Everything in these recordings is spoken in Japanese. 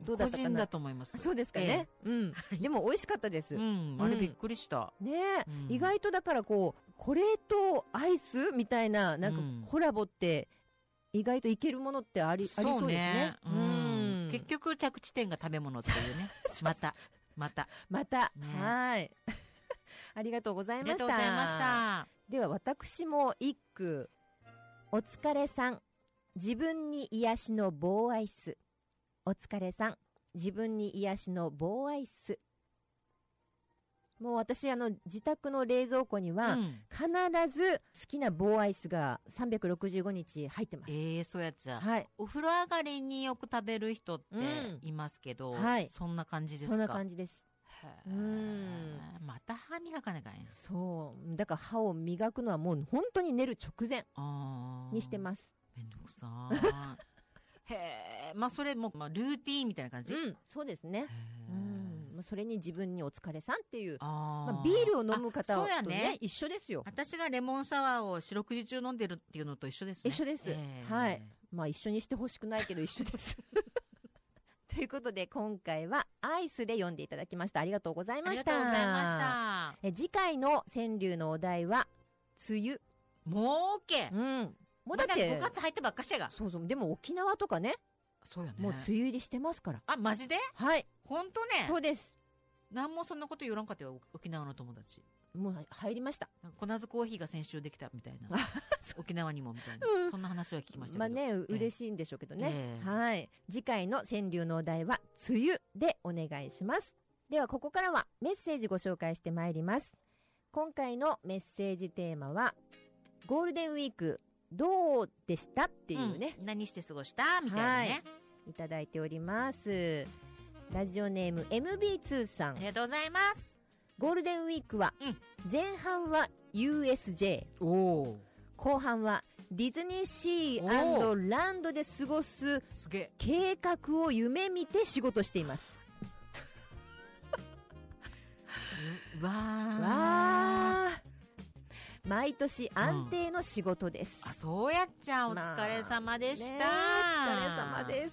どうだったかな。 個人だと思います。 そうですかね。うん。でも美味しかったです。 うん。あれびっくりした。 ねえ、意外とだからこれとアイスみたいな、なんかコラボって、意外といけるものってありそうですね。 結局着地点が食べ物っていうね。また。 はい。ありがとうございました。 ありがとうございました。 では私も一句。お疲れさん。自分に癒しの棒アイス。お疲れさん。自分に癒しの棒アイス。もう私自宅の冷蔵庫には、必ず好きな棒アイスが365日入ってます。 そうやっちゃ。 はい。 お風呂上がりによく食べる人っていますけど、 はい。 そんな感じですか？ そんな感じです。 また歯磨かなきゃね。 そう。だから歯を磨くのはもう本当に寝る直前にしてます。 めんどくさー。へー。まあそれも、ルーティーンみたいな感じ？ そうですね。それに自分にお疲れさんっていう、ビールを飲む方とね、一緒ですよ。 私がレモンサワーを四六時中飲んでるっていうのと一緒ですね。 一緒です。はい。まあ一緒にしてほしくないけど一緒です。ということで今回はアイスで読んでいただきました。ありがとうございました。 ありがとうございました。 次回の川柳のお題は、梅雨。 もう OK。 もうだって 5月入ったばっかしやが。 そう。でも沖縄とかね。 そうよね。 もう梅雨入りしてますから。 あ、マジで？ はい。 ほんとね。 そうです。 なんもそんなこと言わんかったよ、沖縄の友達。 もう入りました。 コナズコーヒーが先週できたみたいな。沖縄にもみたいな。そんな話は聞きましたけど。 まあね、嬉しいんでしょうけどね。はい。次回の川柳のお題は、梅雨でお願いします。では、ここからはメッセージご紹介してまいります。今回のメッセージテーマは、ゴールデンウィーク、どうでしたっていうね。 何して過ごしたみたいなね。 いただいております。ラジオネーム MB2 さん。 ありがとうございます。 ゴールデンウィークは、前半は USJ。後半はディズニーシー&ランドで過ごす計画を夢見て仕事しています。わー。毎年安定の仕事です。 そうやっちゃ。お疲れ様でした。 お疲れ様です。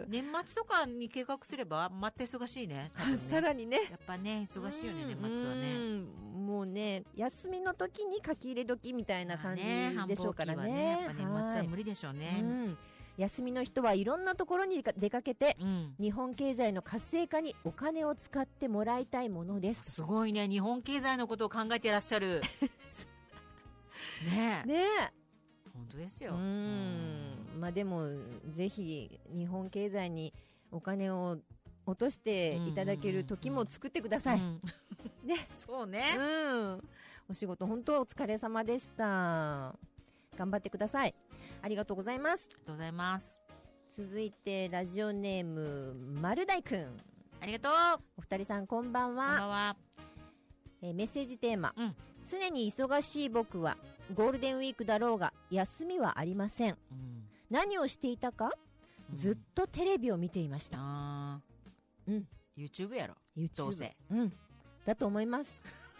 年末とかに計画すれば、また忙しいね。 さらにね。 やっぱね、忙しいよね、年末はね。 もうね、休みの時に書き入れ時みたいな感じでしょうからね。 やっぱ年末は無理でしょうね。 休みの人はいろんなところに出かけて、日本経済の活性化にお金を使ってもらいたいものです。 すごいね、日本経済のことを考えていらっしゃる。ねえ。本当ですよ。 まあでも、ぜひ、日本経済にお金を落としていただける時も作ってください。ね。 そうね。 お仕事本当お疲れ様でした。頑張ってください。ありがとうございます。 ありがとうございます。 続いて、ラジオネーム、丸大くん。 ありがとう。 お二人さん、こんばんは。 こんばんは。 メッセージテーマ。常に忙しい僕は、ゴールデンウィークだろうが、休みはありません。何をしていたか、ずっとテレビを見ていました。 YouTube やろ。 どうせ。だと思います。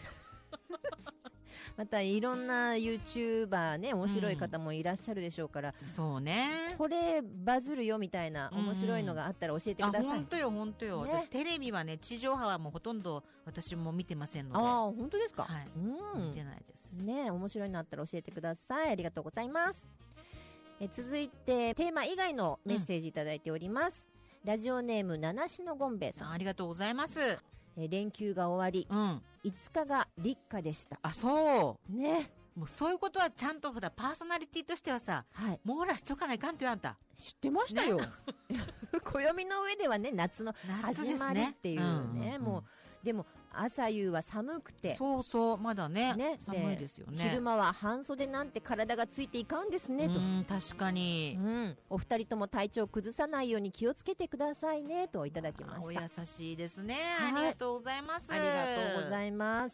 またいろんな YouTuber ね、面白い方もいらっしゃるでしょうから、 そうね。 これバズるよみたいな面白いのがあったら教えてください。 本当よ、本当よ。テレビはね、地上波はもうほとんど私も見てませんので。 本当ですか？ はい。見てないです。 ね、面白いのあったら教えてください。ありがとうございます。続いて、テーマ以外のメッセージいただいております。ラジオネーム、七種のゴンベイさん。 ありがとうございます。 連休が終わり、5日が立夏でした。 そうね。 もうそういうことはちゃんとほら、パーソナリティとしてはさ、網羅しとかないかんとよ、あんた。 知ってましたよ。暦の上ではね、夏の始まりっていうね、もう、でも、朝夕は寒くて。 そうそう、まだね。寒いですよね。 昼間は半袖なんて体がついていかんですね、と。 確かに。 お二人とも体調を崩さないように気をつけてくださいね、といただきました。 お優しいですね。ありがとうございます。 ありがとうございます。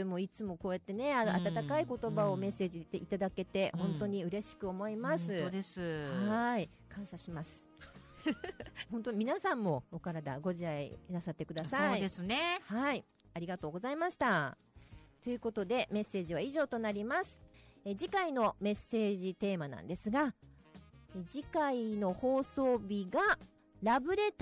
もういつもこうやってね、温かい言葉をメッセージでいただけて、本当に嬉しく思います。 本当です。 はい。感謝します。本当に皆さんもお体ご自愛なさってください。 そうですね。 はい。ありがとうございました。ということで、メッセージは以上となります。次回のメッセージテーマなんですが、次回の放送日がラブレター